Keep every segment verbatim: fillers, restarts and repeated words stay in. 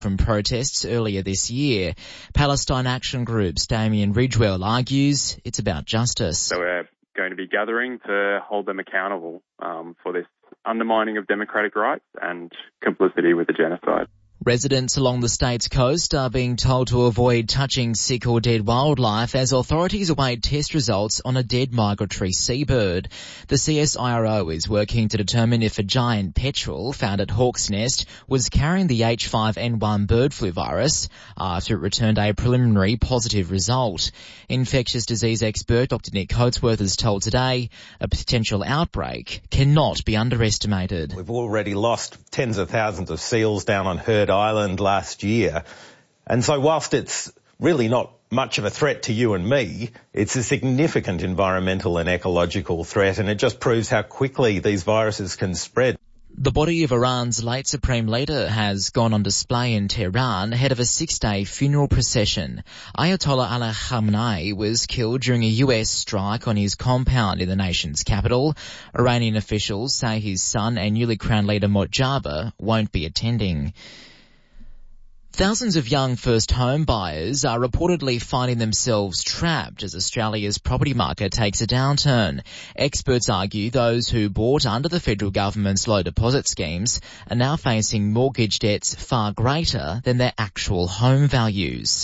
from protests earlier this year. Palestine Action Group's Damien Ridgewell argues it's about justice. So we're going to be gathering to hold them accountable um, for this undermining of democratic rights and complicity with the genocide. Residents along the state's coast are being told to avoid touching sick or dead wildlife as authorities await test results on a dead migratory seabird. The C S I R O is working to determine if a giant petrel found at Hawk's Nest was carrying the H five N one bird flu virus after it returned a preliminary positive result. Infectious disease expert Doctor Nick Coatsworth has told Today a potential outbreak cannot be underestimated. We've already lost tens of thousands of seals down on Heard Island last year. And so whilst it's really not much of a threat to you and me, it's a significant environmental and ecological threat, and it just proves how quickly these viruses can spread. The body of Iran's late supreme leader has gone on display in Tehran ahead of a six-day funeral procession. Ayatollah Ali Khamenei was killed during a U S strike on his compound in the nation's capital. Iranian officials say his son and newly crowned leader Mojtaba won't be attending. Thousands of young first home buyers are reportedly finding themselves trapped as Australia's property market takes a downturn. Experts argue those who bought under the federal government's low deposit schemes are now facing mortgage debts far greater than their actual home values.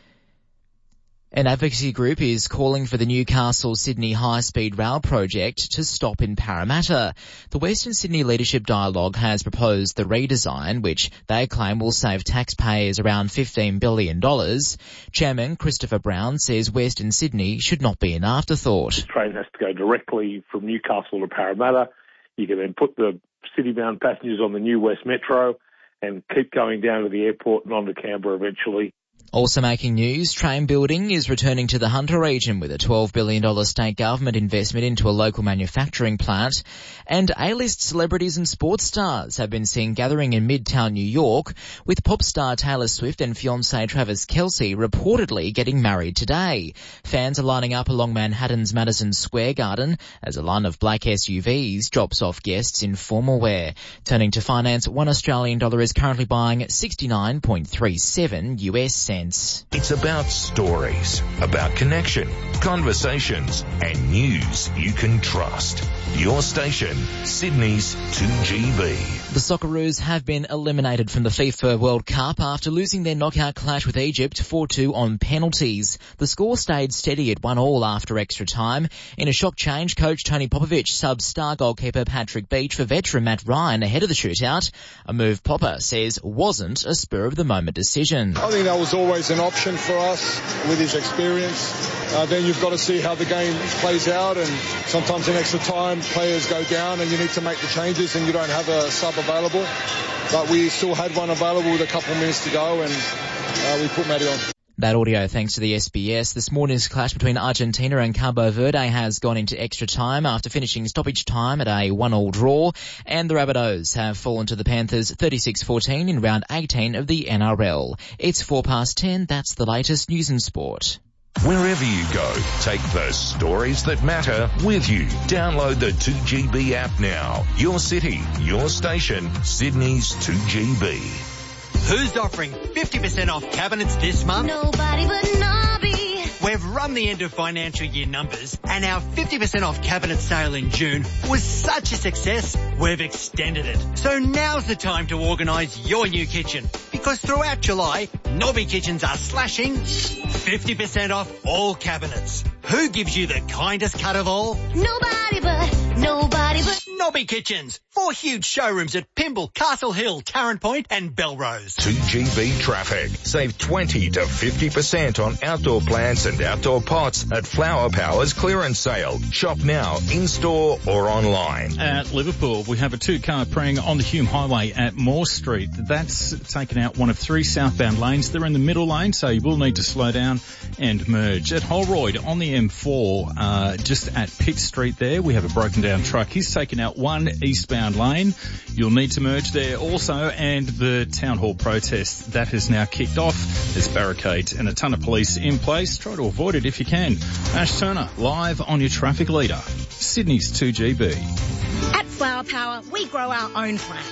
An advocacy group is calling for the Newcastle-Sydney high-speed rail project to stop in Parramatta. The Western Sydney Leadership Dialogue has proposed the redesign, which they claim will save taxpayers around fifteen billion dollars. Chairman Christopher Brown says Western Sydney should not be an afterthought. The train has to go directly from Newcastle to Parramatta. You can then put the city-bound passengers on the New West Metro and keep going down to the airport and on to Canberra eventually. Also making news, train building is returning to the Hunter region with a twelve billion dollars state government investment into a local manufacturing plant. And A-list celebrities and sports stars have been seen gathering in Midtown New York, with pop star Taylor Swift and fiancé Travis Kelce reportedly getting married today. Fans are lining up along Manhattan's Madison Square Garden as a line of black S U Vs drops off guests in formal wear. Turning to finance, one Australian dollar is currently buying sixty-nine point three seven U S cents. It's about stories, about connection, conversations, and news you can trust. Your station, Sydney's two G B. The Socceroos have been eliminated from the FIFA World Cup after losing their knockout clash with Egypt four two on penalties. The score stayed steady at one all after extra time. In a shock change, coach Tony Popovich subbed star goalkeeper Patrick Beach for veteran Matt Ryan ahead of the shootout, a move Popper says wasn't a spur-of-the-moment decision. I think that was always an option for us with his experience. Uh, then you've got to see how the game plays out, and sometimes in extra time players go down and you need to make the changes and you don't have a sub available. But we still had one available with a couple of minutes to go, and uh, we put Matty on. That audio thanks to the S B S. This morning's clash between Argentina and Cabo Verde has gone into extra time after finishing stoppage time at a one all draw, and the Rabbitohs have fallen to the Panthers thirty-six fourteen in round eighteen of the N R L. It's four past ten. That's the latest news and sport. Wherever you go, take the stories that matter with you. Download the two G B app now. Your city, your station, Sydney's two G B. Who's offering fifty percent off cabinets this month? Nobody but Nobby. We've run the end of financial year numbers, and our fifty percent off cabinet sale in June was such a success, we've extended it. So now's the time to organise your new kitchen, because throughout July, Nobby Kitchens are slashing fifty percent off all cabinets. Who gives you the kindest cut of all? Nobody but, nobody but Nobby Kitchens. Four huge showrooms at Pymble, Castle Hill, Tarrant Point and Belrose. two G B traffic. Save twenty to fifty percent on outdoor plants and outdoor pots at Flower Power's clearance sale. Shop now, in-store or online. At Liverpool, we have a two-car preying on the Hume Highway at Moore Street. That's taken out one of three southbound lanes. They're in the middle lane, so you will need to slow down and merge. At Holroyd on the M four, uh, just at Pitt Street there, we have a broken down truck. He's taken out one eastbound lane. You'll need to merge there also, and the Town Hall protest, that has now kicked off. There's barricades and a ton of police in place. Try to avoid it if you can. Ash Turner, live on your traffic leader, Sydney's two G B. At Flower Power, we grow our own plants.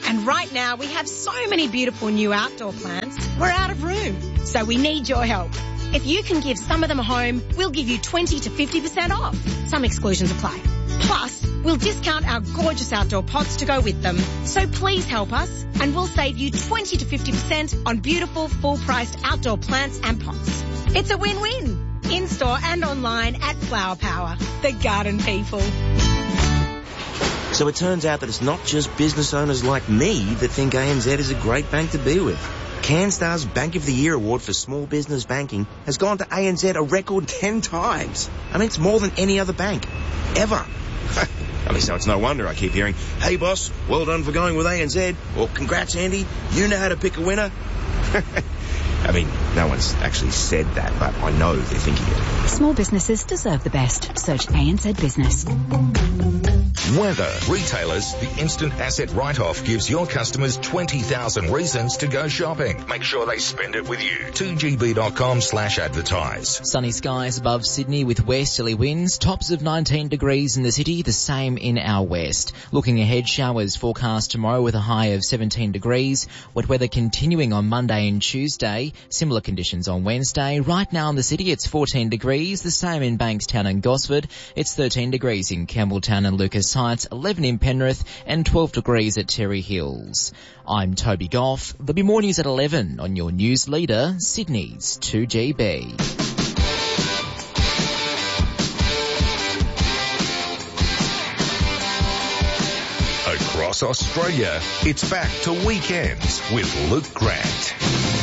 And right now we have so many beautiful new outdoor plants, we're out of room. So we need your help. If you can give some of them a home, we'll give you twenty to fifty percent off. Some exclusions apply. Plus, we'll discount our gorgeous outdoor pots to go with them. So please help us and we'll save you twenty to fifty percent on beautiful full-priced outdoor plants and pots. It's a win-win. In-store and online at Flower Power, the garden people. So it turns out that it's not just business owners like me that think A N Z is a great bank to be with. CanStar's Bank of the Year award for small business banking has gone to A N Z a record ten times. I mean, it's more than any other bank, ever. I mean, so it's no wonder I keep hearing, hey boss, well done for going with A N Z, or congrats Andy, you know how to pick a winner. I mean, no one's actually said that, but I know they're thinking it. Small businesses deserve the best. Search A N Z Business. Weather. Retailers, the instant asset write-off gives your customers twenty thousand reasons to go shopping. Make sure they spend it with you. two g b dot com slash advertise. Sunny skies above Sydney with westerly winds. Tops of nineteen degrees in the city, the same in our west. Looking ahead, showers forecast tomorrow with a high of seventeen degrees. Wet weather continuing on Monday and Tuesday. Similar conditions on Wednesday. Right now in the city it's fourteen degrees, the same in Bankstown and Gosford. It's thirteen degrees in Campbelltown and Lucas Heights, eleven in Penrith and twelve degrees at Terry Hills. I'm Toby Goff. There'll be more news at eleven on your news leader, Sydney's two G B. Across Australia, it's back to Weekends with Luke Grant.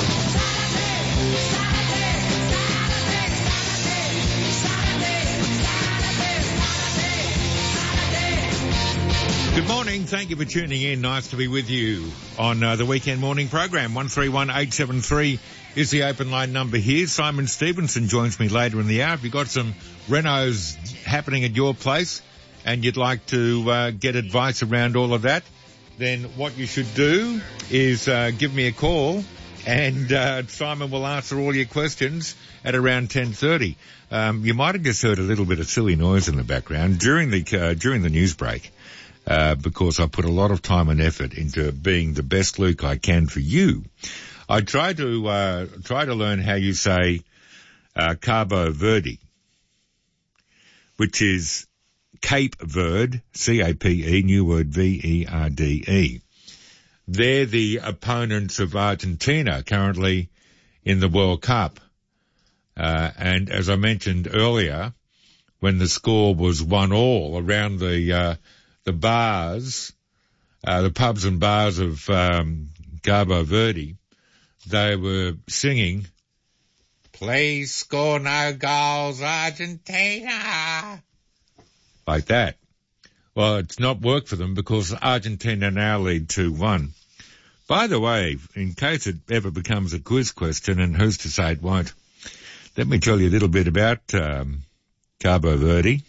Good morning. Thank you for tuning in. Nice to be with you on uh, the weekend morning program. one three one eight seven three is the open line number here. Simon Stevenson joins me later in the hour. If you've got some renos happening at your place and you'd like to uh, get advice around all of that, then what you should do is uh, give me a call and uh, Simon will answer all your questions at around ten thirty. Um, you might have just heard a little bit of silly noise in the background during the uh, during the news break. Uh, because I put a lot of time and effort into being the best Luke I can for you. I try to, uh, try to learn how you say, uh, Cabo Verde, which is Cape Verde, C A P E, new word V E R D E. They're the opponents of Argentina currently in the World Cup. Uh, and as I mentioned earlier, when the score was one all around the, uh, the bars, uh, the pubs and bars of um, Cabo Verde, they were singing, "Please score no goals, Argentina," like that. Well, it's not worked for them because Argentina now lead two one. By the way, in case it ever becomes a quiz question, and who's to say it won't, let me tell you a little bit about um, Cabo Verde.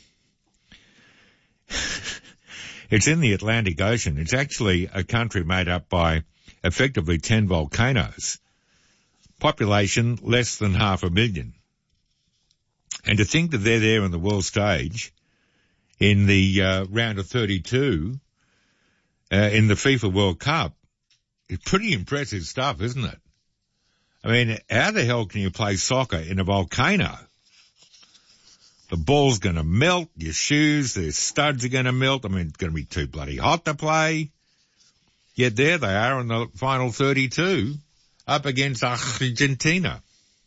It's in the Atlantic Ocean. It's actually a country made up by effectively ten volcanoes. Population less than half a million. And to think that they're there on the world stage in the uh, round of thirty-two uh, in the FIFA World Cup is pretty impressive stuff, isn't it? I mean, how the hell can you play soccer in a volcano? The ball's going to melt, your shoes, the studs are going to melt. I mean, it's going to be too bloody hot to play. Yet there they are in the final thirty-two up against Argentina.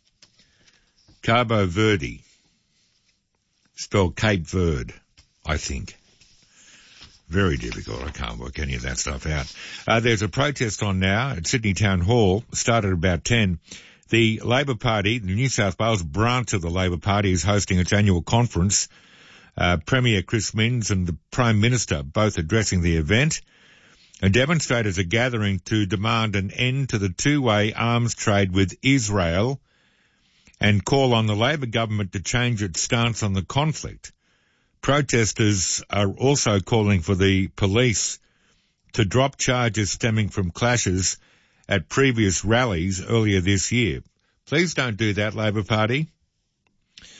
Cabo Verde. Spelled Cape Verde, I think. Very difficult. I can't work any of that stuff out. Uh, there's a protest on now at Sydney Town Hall. Started at about ten. The Labor Party, the New South Wales branch of the Labor Party, is hosting its annual conference. Uh, Premier Chris Minns and the Prime Minister both addressing the event. And demonstrators are gathering to demand an end to the two-way arms trade with Israel and call on the Labor government to change its stance on the conflict. Protesters are also calling for the police to drop charges stemming from clashes at previous rallies earlier this year. Please don't do that, Labor Party.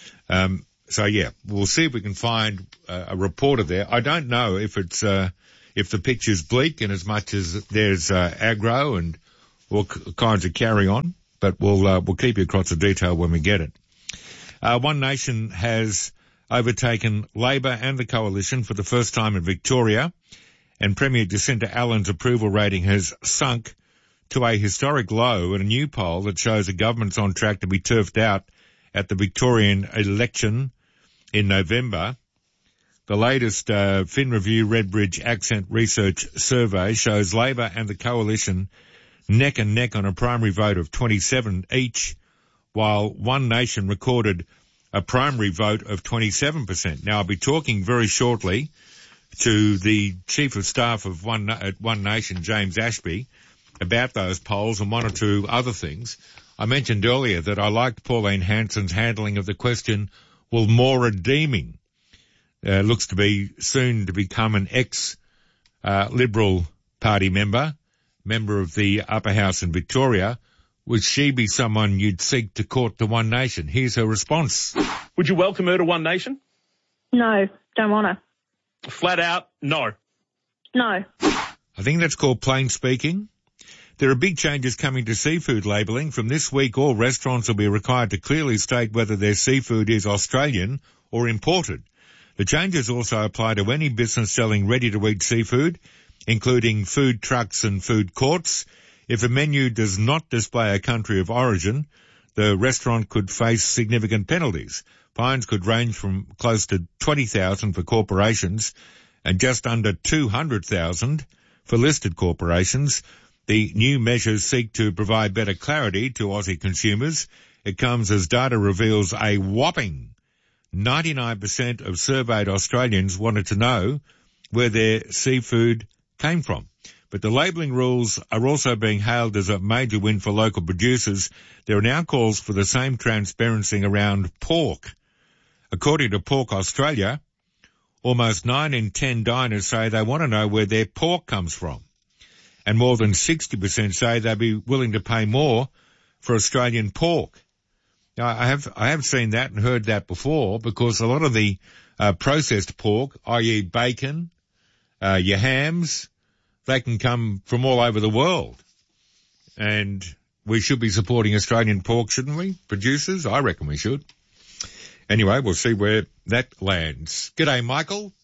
Um, so yeah, we'll see if we can find uh, a reporter there. I don't know if it's, uh, if the picture's bleak and as much as there's uh, aggro and all c- kinds of carry on. But we'll uh, we'll keep you across the detail when we get it. Uh, One Nation has overtaken Labor and the Coalition for the first time in Victoria, and Premier Jacinta Allen's approval rating has sunk to a historic low in a new poll that shows the government's on track to be turfed out at the Victorian election in November. The latest uh, Fin Review Redbridge Accent Research survey shows Labor and the Coalition neck and neck on a primary vote of twenty-seven each, while One Nation recorded a primary vote of twenty-seven percent. Now, I'll be talking very shortly to the Chief of Staff of One, at One Nation, James Ashby, about those polls and one or two other things. I mentioned earlier that I liked Pauline Hanson's handling of the question, will Maura Deeming, uh, looks to be soon to become an ex-Liberal uh, Party member, member of the Upper House in Victoria, would she be someone you'd seek to court to One Nation? Here's her response. Would you welcome her to One Nation? No, don't want to. Flat out, no. No. I think that's called plain speaking. There are big changes coming to seafood labelling. From this week, all restaurants will be required to clearly state whether their seafood is Australian or imported. The changes also apply to any business selling ready-to-eat seafood, including food trucks and food courts. If a menu does not display a country of origin, the restaurant could face significant penalties. Fines could range from close to twenty thousand dollars for corporations and just under two hundred thousand dollars for listed corporations. The new measures seek to provide better clarity to Aussie consumers. It comes as data reveals a whopping ninety-nine percent of surveyed Australians wanted to know where their seafood came from. But the labelling rules are also being hailed as a major win for local producers. There are now calls for the same transparency around pork. According to Pork Australia, almost nine in ten diners say they want to know where their pork comes from. And more than sixty percent say they'd be willing to pay more for Australian pork. Now, I have, I have seen that and heard that before, because a lot of the uh, processed pork, that is bacon, uh, your hams, they can come from all over the world. And we should be supporting Australian pork, shouldn't we? Producers? I reckon we should. Anyway, we'll see where that lands. G'day, Michael.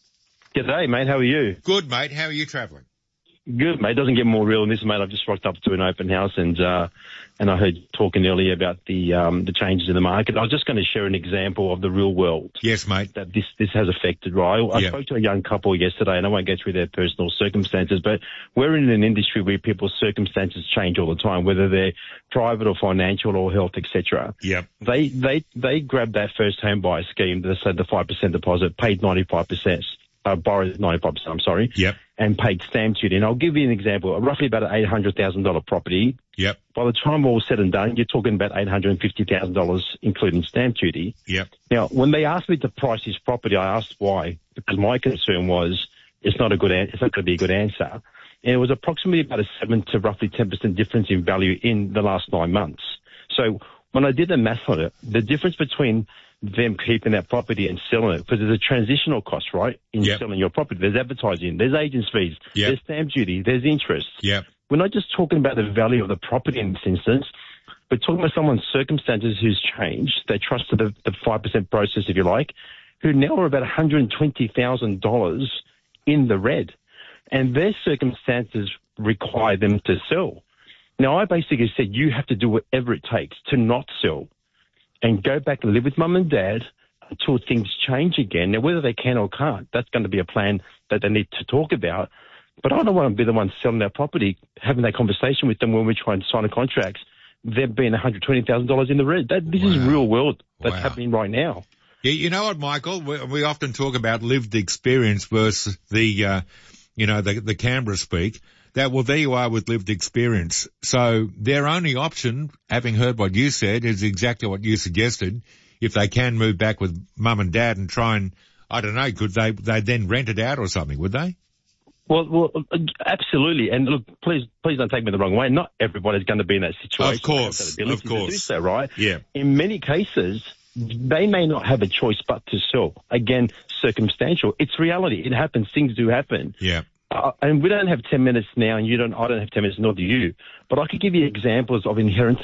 G'day, mate. How are you? Good, mate. How are you travelling? Good, mate. Doesn't get more real than this, mate. I've just rocked up to an open house and uh and I heard you talking earlier about the um the changes in the market. I was just going to share an example of the real world. Yes, mate. That this this has affected, right? I yeah. spoke to a young couple yesterday, and I won't go through their personal circumstances, but we're in an industry where people's circumstances change all the time, whether they're private or financial or health, et cetera. Yeah. They they they grabbed that first home buyer scheme, they said the five percent deposit, paid ninety-five percent. Uh, borrowed ninety-five percent, I'm sorry. Yep. And paid stamp duty. And I'll give you an example. Roughly about an eight hundred thousand dollars property. Yep. By the time all said and done, you're talking about eight hundred fifty thousand dollars, including stamp duty. Yep. Now, when they asked me to price his property, I asked why, because my concern was it's not a good, an- it's not going to be a good answer. And it was approximately about a seven to roughly ten percent difference in value in the last nine months. So when I did the math on it, the difference between them keeping that property and selling it, because there's a transitional cost, right, in yep. selling your property. There's advertising, there's agents' fees, yep. there's stamp duty, there's interest. Yep. We're not just talking about the value of the property in this instance. We're talking about someone's circumstances who's changed. They trusted the, the five percent process, if you like, who now are about one hundred twenty thousand dollars in the red. And their circumstances require them to sell. Now, I basically said you have to do whatever it takes to not sell and go back and live with mum and dad until things change again. Now, whether they can or can't, that's going to be a plan that they need to talk about. But I don't want to be the one selling their property, having that conversation with them when we try and sign a contract, them being one hundred twenty thousand dollars in the red. That, this wow. is real world that's wow. happening right now. Yeah, you know what, Michael? We, we often talk about lived experience versus the, uh, you know, the, the Canberra speak. That, well, there you are with lived experience. So their only option, having heard what you said, is exactly what you suggested. If they can move back with mum and dad and try and, I don't know, could they, they then rent it out or something, would they? Well, well, absolutely. And look, please, please don't take me the wrong way. Not everybody's going to be in that situation. Of course, of course. To do so, right? Yeah. In many cases, they may not have a choice but to sell. Again, circumstantial. It's reality. It happens. Things do happen. Yeah. uh, and we don't have ten minutes now, and you don't. I don't have ten minutes, nor do you. But I could give you examples of inherent